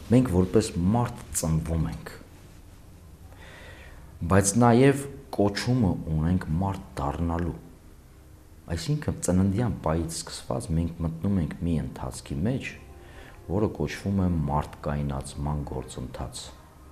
մենք որպես մարդ ծնվում ենք, բայց նաև կոչումը ունենք մարդ դառնալու։ Այսինքն ծննդյան պահից սկսված մենք մտնում ենք մի ընթացքի մեջ, որը կոչվում է մարդկայնացման գործընթաց։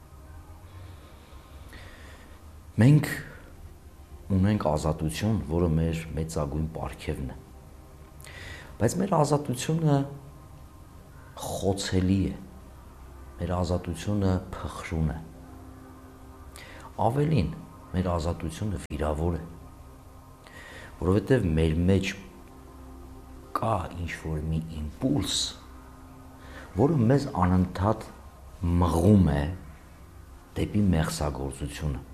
Մենք ունենք ազատություն, որը մեր մեծագույն պարգևն է, բայց մեր ազատությունը խոցելի է, մեր ազատությունը փխրուն է, ավելին մեր ազատությունը վիրավոր է, որովհետև մեր մեջ կա ինչ-որ մի իմպուլս, որը մեզ անընդհատ մղում է դեպի մեղսագործությունը։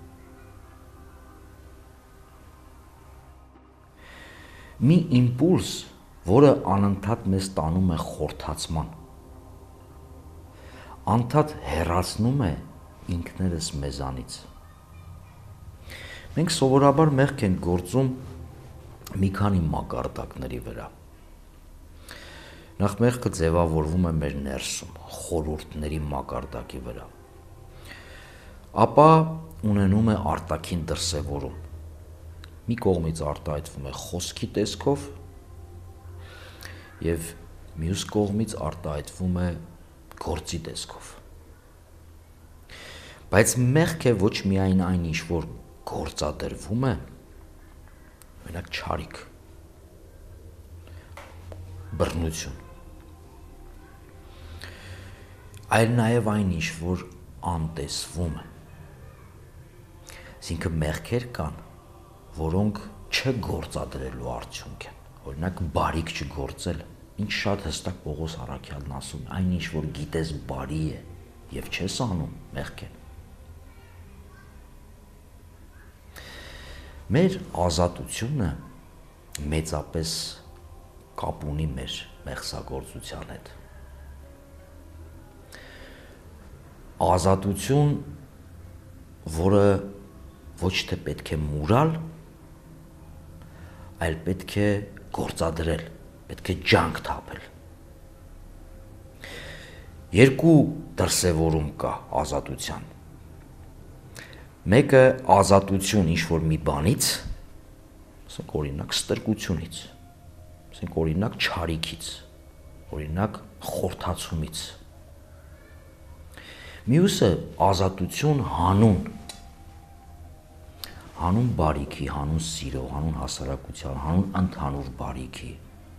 Մի իմպուլս, որը անընդհատ մեզ տանում է խորթացման, անդադ հեռացնում է ինքներս մեզանից։ Մենք սովորաբար մեղք ենք գործում մի քանի մակարդակների վրա։ Նախ մեղքը ձևավորվում է մեր ներսում, խորհուրդների մակարդակի վրա։ Ապա ունենում է արտաքին դրսևորում։ Մի կողմից արտահայտվում է խոսքի տեսքով և մյուս կողմից արտահայտվում է գործի տեսքով։ Բայց մեղքը ոչ միայն այն ինչ որ գործադրվում է, մենակ չարիք, բռնություն, այլ նաև այն ինչ որ անտեսվում է։ Այսինքն մեղքեր կան, որոնք չգործադրելու արդյունք են, օրինակ բարիք չգործել, ինչ շատ հստակ Պողոս առաքյալն ասում, այն ինչ որ գիտես բարի է և չես անում, մեղք է։ Մեր ազատությունը մեծապես կապ ունի մեր մեղսագործության հետ։ Ազատություն, որը ոչ թե պետք է մուրալ, այլ պետք է գործադրել, պետք է ջանք թափել։ Երկու դրսևորում կա ազատության։ Մեկը ազատություն ինչ-որ մի բանից, ասենք օրինակ ստրկությունից, ասենք օրինակ չարիքից, օրինակ խորթացումից։ Մյուսը ազատություն հանուն բարիքի, հանուն սիրո, հանուն հասարակության, հանուն ընդհանուր բարիքի։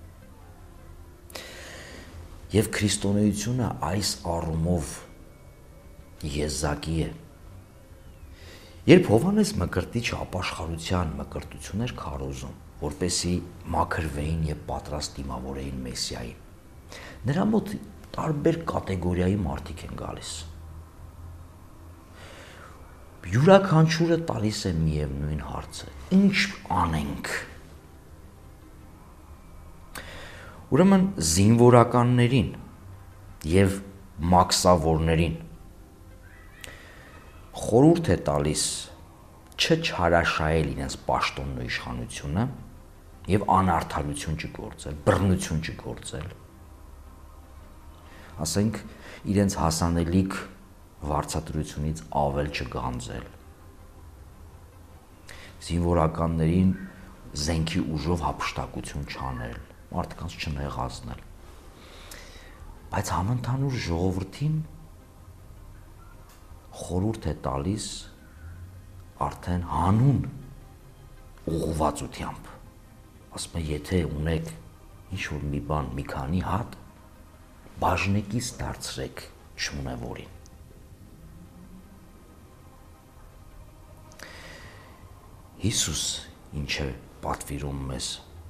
Եվ քրիստոնեությունը այս առումով եզակի է։ Երբ Հովհաննես Մկրտիչը ապաշխարության մկրտություն էր քարոզում, որպեսզի մաքրվեին եւ պատրաստ դիմավորեին Մեսիային, նրա մոտ տարբեր կատեգորիայի մարդիկ են գալիս։ Յուրաքանչյուրը տալիս է միևնույն հարցը. ինչ անենք։ Ուրեմն զինվորականներին եւ մաքսավորներին խորհուրդ է տալիս չչարաշահել իրենց պաշտոնն ու իշխանությունը եւ անարդարություն չգործել, բռնություն չգործել։ Ասենք իրենց հասանելիք վարձատրությունից ավել չգանձել։ Զինվորականներին զենքի ուժով հափշտակություն չանել, մարդկանց չնեղացնել։ Բայց համընդհանուր ժողովրդին խորհուրդ է տալիս արդեն հանուն ուղղվածությամբ։ Ասում է, եթե ունեք ինչ-որ մի բան, մի քանի հատ, բաժնեկից դարձրեք չունևորին։ Հիսուս ինչ է պատվիրում մեզ։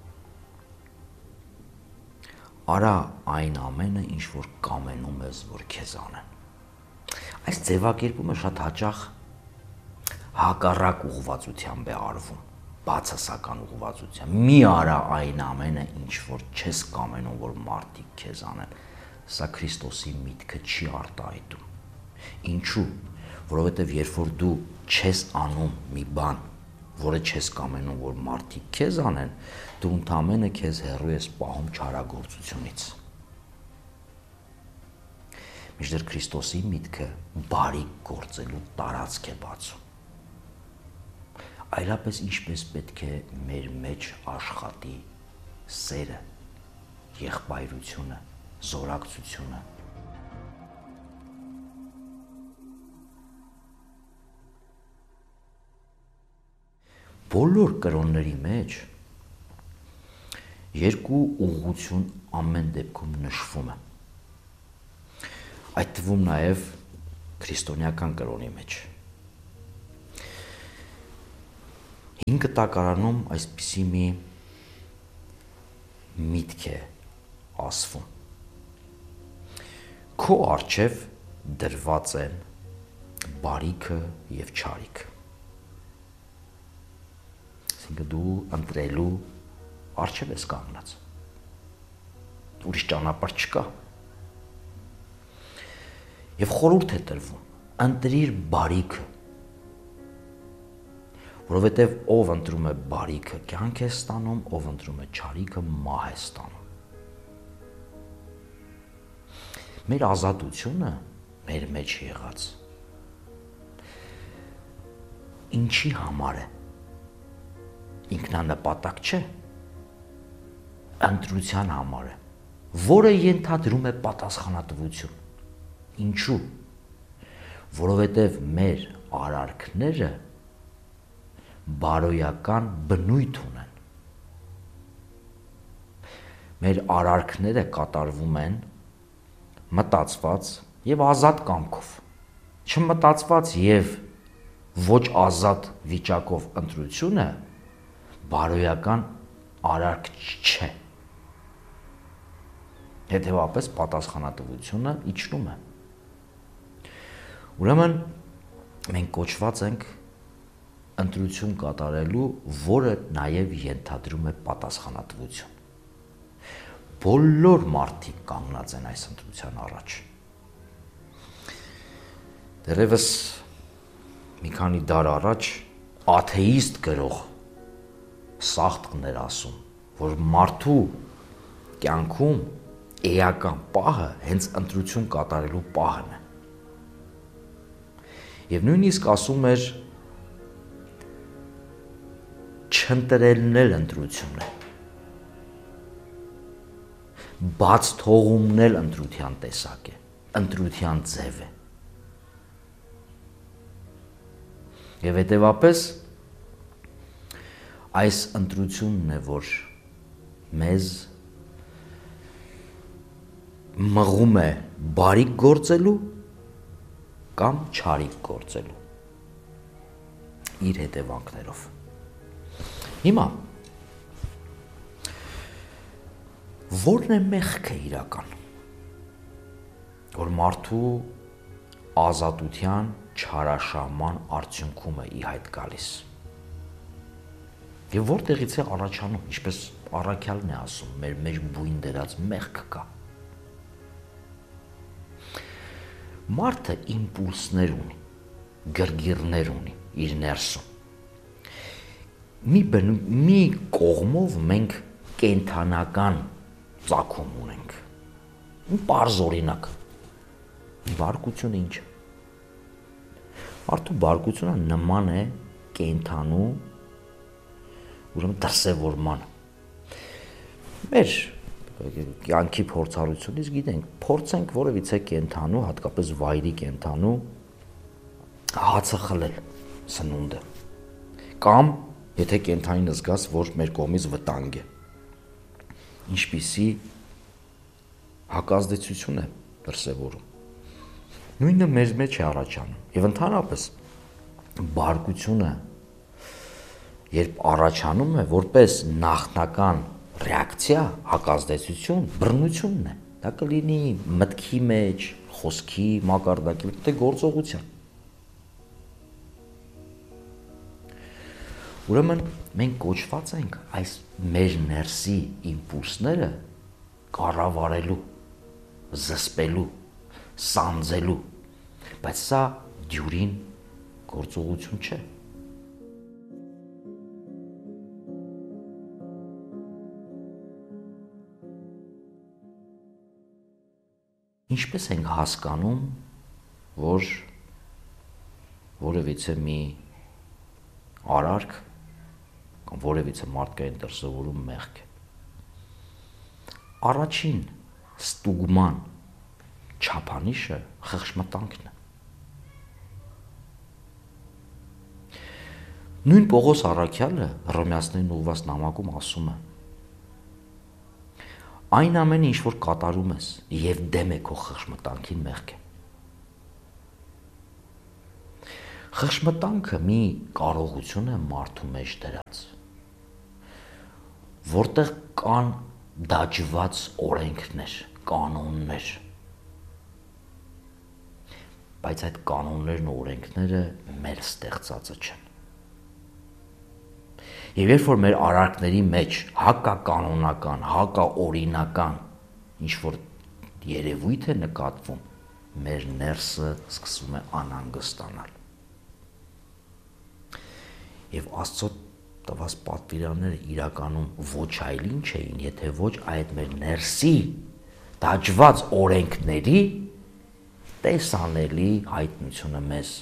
Արա այն ամենը, ինչ որ կամենում ես, որ քեզ անեն։ Այս ձևակերպումը շատ հաճախ հակառակ ուղղվածությամբ է արվում, բացասական ուղղվածությամբ։ Մի արա այն ամենը, ինչ որ չես կամենում, որ մարդիկ քեզ անեն։ Սա Քրիստոսի միտքը չի արտահայտում։ Ինչու՞։ Որովհետև երբ որ դու չես անում մի բան, որը չես կամենում, որ մարդիկ քեզ անեն, դու ընդամենը քեզ հեռու ես պահում չարագործությունից։ Մինչդեռ Քրիստոսի միտքը բարիք գործելու տարածք է բացում։ Այլապես ինչպես պետք է մեր մեջ աշխատի սերը, եղբայրությունը, զորակցությունը։ Բոլոր կրոնների մեջ երկու ուղղություն ամեն դեպքում նշվում է։ Այդ թվում նաև քրիստոնեական կրոնի մեջ։ 5 տակարանում այսպիսի մի միտք է ասվում։ Քո առջև դրված են բարիքը եւ չարիքը։ Այսինքն դու ընտրելու առջև ես կանգնած։ Ուրիշ ճանապարհ չկա։ Եվ խորհուրդ է տրվում. ընտրիր բարիքը, որովհետև ով ընտրում է բարիքը, կյանք է ստանում, ով ընտրում է չարիքը, մահ է ստանում։ Մեր ազատությունը մեր մեջ եղած ինչի համար է։ Ինքնանպատակ չէ, ընտրության համար է, որը ենթադրում է պատասխանատվություն։ Ինչու՞։ Որովհետև մեր արարքները բարոյական բնույթ ունեն։ Մեր արարքները կատարվում են մտածված եւ ազատ կամքով։ Չմտածված եւ ոչ ազատ վիճակով ընտրությունը բարոյական արարք չէ։ Հետևաբար պատասխանատվությունը իջնում է։ Ուրեմն մենք կոչված ենք ընտրություն կատարելու, որը նաև ենթադրում է պատասխանատվություն։ Բոլոր մարդիկ կանգնած են այս ընտրության առաջ։ Դեռևս մի քանի դար առաջ աթեիստ գրող Սախտկն էր ասում, որ մարդու կյանքում էական պահը հենց ընտրություն կատարելու պահն է։ Եվ նույնիսկ ասում էր չընտրելն էլ ընտրություն է։ Բաց թողումն էլ ընտրության տեսակ է, ընտրության ձև է։ Եվ հետևապես այս ընտրությունն է, որ մեզ մղում է բարիք գործելու կամ չարիք գործելու իր հետևանքներով։ Հիմա որն է մեղքը իրական, որ մարդու ազատության չարաշահման արդյունքում է ի հայտ գալիս։ Եվ որտեղից է առաջանում, ինչպես առաքյալն է ասում, մեր մեջ բույն դրած մեղք կա։ Մարդը իմպուլսներ ունի, գրգիռներ ունի իր ներսում։ Մի կողմով մենք կենթանական ծագում ունենք։ Պարզ օրինակ։ Բարկությունը ինչ է։ Մարդու բարկությունը նման է կենթանու, ուրեմն դրսևորման։ Մեր կյանքի փորձառությունից գիտենք, փորձենք որևիցե կենթանու, հատկապես վայրի կենթանու հացը խլել սնունդը։ Կամ եթե կենթանին զգաս, որ մեր կողմից վտանգ է։ Ինչպիսի հակազդեցություն է դրսևորում։ Նույնը մեր մեջ է առաջանում։ Եվ ընդհանրապես բարկությունը երբ առաջանում է որպես նախնական ռեակցիա, հակազդեցություն, բռնությունն է։ Դա կլինի մտքի մեջ, խոսքի մակարդակի, թե գործողության։ Ուրեմն մենք կոչված ենք այս մեր ներսի իմպուլսները կառավարելու, զսպելու, սանձելու, բայց սա դյուրին գործողություն չէ։ Ինչպես ենք հասկանում, որ որևիցե մի արարք կամ որևիցե մարդկային դրսևորում մեղք է։ Առաջին ստուգման չափանիշը խղճմտանքն է։ Նույն Պողոս առաքյալը Հռոմեացիներին ուղղված նամակում ասում է. այն ամենը, ինչ որ կատարում ես եւ դեմ է քո խղճմտանքին, մեղք է։ Խղճմտանքը մի կարողություն է մարդու մեջ դրած, որտեղ կան դաջված օրենքներ, կանոններ, բայց այդ կանոններն ու օրենքները մեր ստեղծածը չեն։ Եվ երբ որ մեր արարքների մեջ հակականոնական, հակաօրինական ինչ որ երևույթ է նկատվում, մեր ներսը սկսում է անհանգստանալ։ Եվ Աստծո տված պատվիրանները իրականում ոչ այլ ինչ էին, եթե ոչ այդ մեր ներսի դաջված օրենքների տեսանելի հայտնությունը մեզ։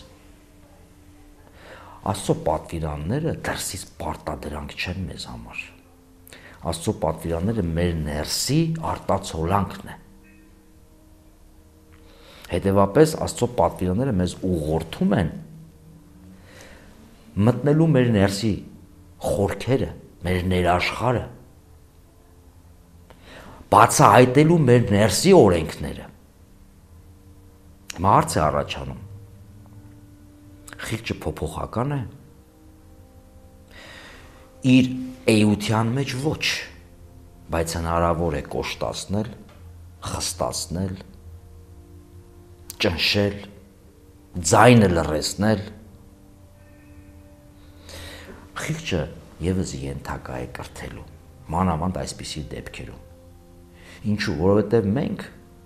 Աստծո պատվիրանները դրսից պարտադրանք չեն մեզ համար։ Աստծո պատվիրանները մեր ներսի արտացոլանքն է։ Հետևաբար Աստծո պատվիրանները մեզ ուղղորդում են մտնելու մեր ներսի խորքերը, մեր ներաշխարը, բացահայտելու մեր ներսի օրենքները։ Հարց է առաջանում. խիղճը փոփոխական է։ Իր էության մեջ ոչ, բայց հնարավոր է կոշտացնել, խստացնել, ճնշել, ձայնը լռեցնել։ Խիղճը եւս ենթակա է կրթելու, մանավանդ այսպիսի դեպքերում։ Ինչու՞, որովհետև մենք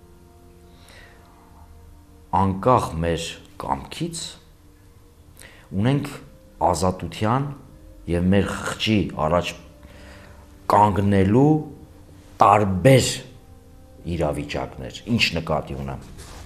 անկախ մեր կամքից ունենք ազատության եւ մեր խղճի առաջ կանգնելու տարբեր իրավիճակներ։ Ինչ նկատի ունեմ։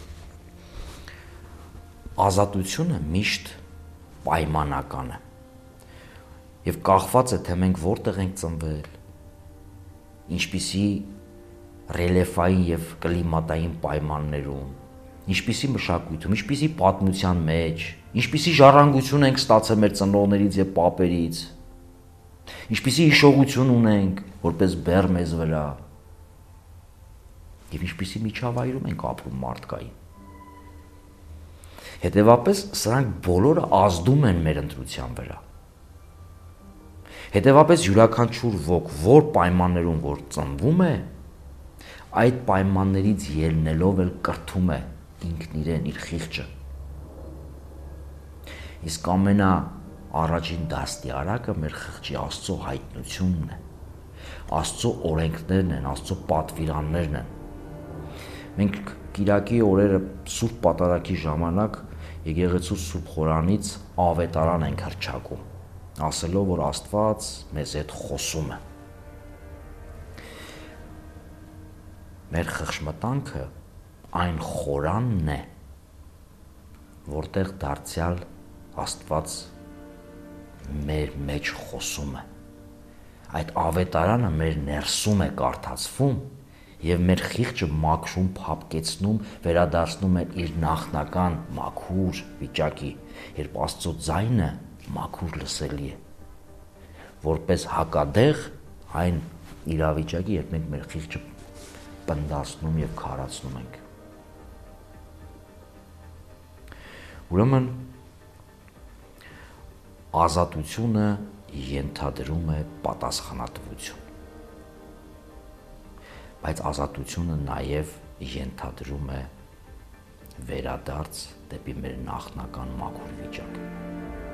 Ազատությունը միշտ պայմանական է եւ կախված է, թե մենք որտեղ ենք ծնվել, ինչպիսի ռելիեֆային եւ կլիմատային պայմաններում, ինչպիսի մշակույթում, ինչպիսի պատմության մեջ, ինչպիսի ժառանգություն ենք ստացել մեր ծնողներից եւ պապերից, ինչպիսի հիշողություն ունենք որպես բեռ մեզ վրա եւ ինչպիսի միջավայրում ենք ապրում մարդկային։ Հետևաբար սրանք բոլորը ազդում են մեր ընտրության վրա։ Հետևաբար յուրաքանչյուր ոք, որ պայմաններում որ ծնվում է, այդ պայմաններից ելնելով էլ կրթում է ինքն իրեն, իր խիղճը։ Իսկ առաջին դաստիարակը մեր խղճի Աստծո հայտնությունն է, Աստծո օրենքներն են, Աստծո պատվիրաններն են։ Մենք կիրակի օրերը Սուրբ Պատարագի ժամանակ եկեղեցու Սուրբ Խորանից ավետարան ենք հռչակում, ասելով, որ Աստված մեզ հետ խոսում է։ Մեր խղճմտանքը այն խորանն է, որտեղ դարձյալ Աստված մեր մեջ խոսում է։ Այդ ավետարանը մեր ներսում է կարդացվում եւ մեր խիղճը մաքրում, փափկեցնում, վերադարձնում է իր նախնական մաքուր վիճակի, երբ Աստծո ձայնը մաքուր լսելի է, որպես հակադեղ այն իրավիճակի, երբ մենք մեր խիղճը պնդացնում եւ քարացնում ենք։ Ուրեմն ազատությունը ենթադրում է պատասխանատվություն, բայց ազատությունը նաև ենթադրում է վերադարձ դեպի մեր նախնական մաքուր վիճակ։